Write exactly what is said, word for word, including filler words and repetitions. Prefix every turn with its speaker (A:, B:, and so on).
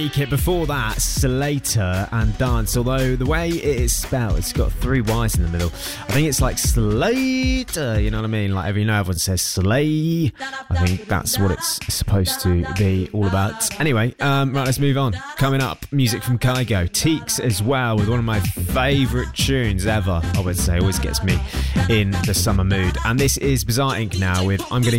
A: Before that, Slater and Dance, although the way it is spelled, it's got three Y's in the middle. I think it's like Slater, you know what I mean? Like, you know, everyone says Slay. I think that's what it's supposed to be all about. Anyway, um, right, let's move on. Coming up, music from Kygo. Teeks as well, with one of my favourite tunes ever, I would say. Always gets me in the summer mood. And this is Bizarre Incorporated now with I'm Gonna